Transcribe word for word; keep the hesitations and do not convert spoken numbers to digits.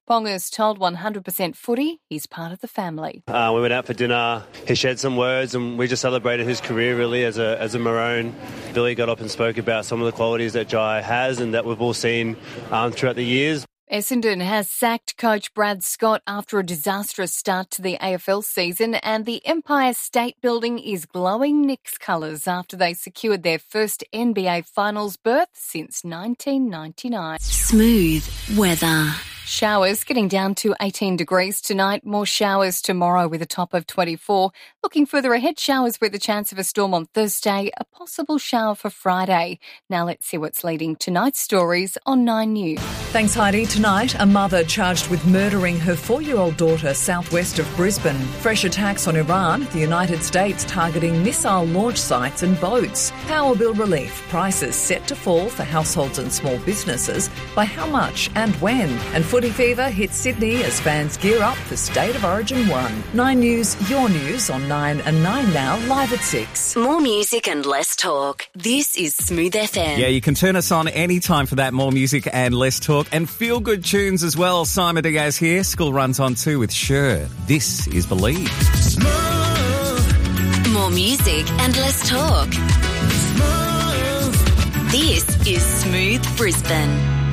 Ponga's told one hundred percent Footy he's part of the family. Uh, we went out for dinner, he shared some words and we just celebrated his career really as a as a Maroon. Billy got up and spoke about some of the qualities that Jai has and that we've all seen um, throughout the years. Essendon has sacked coach Brad Scott after a disastrous start to the A F L season, and the Empire State Building is glowing Knicks colours after they secured their first N B A Finals berth since nineteen ninety-nine. Smooth weather. Showers getting down to eighteen degrees tonight. More showers tomorrow with a top of twenty-four. Looking further ahead, showers with a chance of a storm on Thursday, a possible shower for Friday. Now let's see what's leading tonight's stories on Nine News. Thanks, Heidi. Tonight, a mother charged with murdering her four-year-old daughter southwest of Brisbane. Fresh attacks on Iran, the United States targeting missile launch sites and boats. Power bill relief, prices set to fall for households and small businesses. By how much and when? And footy fever hits Sydney as fans gear up for State of Origin one. Nine News, your news on nine and nine now, live at six. More music and less talk. This is Smooth F M. Yeah, you can turn us on anytime for that. More music and less talk and feel good tunes as well. Simon Diaz here. School runs on too with Sure. This is Believe. Smooth. More music and less talk. Smooth. This is Smooth Brisbane.